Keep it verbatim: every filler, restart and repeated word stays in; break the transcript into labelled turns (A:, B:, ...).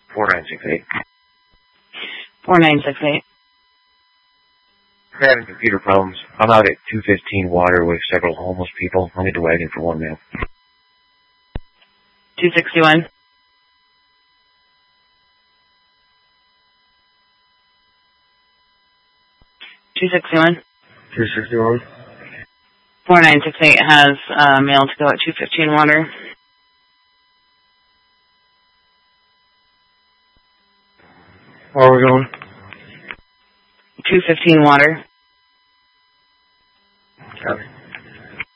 A: four nine six eight.
B: four nine six eight.
A: I'm having computer problems. I'm out at two fifteen Water with several homeless people. I'll need the wagon for one now.
B: two sixty-one. two sixty-one.
A: two sixty-one.
B: four nine six eight has uh, mail to go at two fifteen Water.
A: Where are we going?
B: two fifteen Water.